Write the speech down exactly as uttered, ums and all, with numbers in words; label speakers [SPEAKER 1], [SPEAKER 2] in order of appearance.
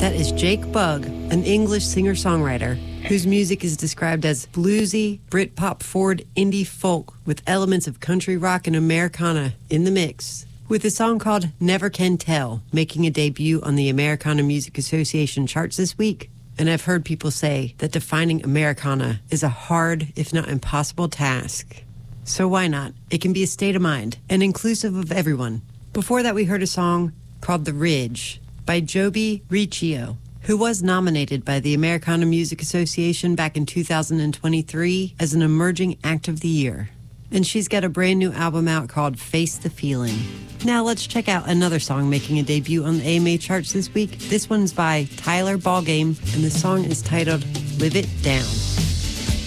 [SPEAKER 1] That is Jake Bugg, an English singer-songwriter whose music is described as bluesy, Britpop-forward indie folk with elements of country rock and Americana in the mix. With a song called Never Can Tell, making a debut on the Americana Music Association charts this week. And I've heard people say that defining Americana is a hard, if not impossible, task. So why not? It can be a state of mind and inclusive of everyone. Before that, we heard a song called The Ridge by Joby Riccio, who was nominated by the Americana Music Association back in two thousand twenty-three as an Emerging Act of the Year. And she's got a brand new album out called Face the Feeling. Now let's check out another song making a debut on the A M A charts this week. This one's by Tyler Ballgame, and the song is titled Live It Down.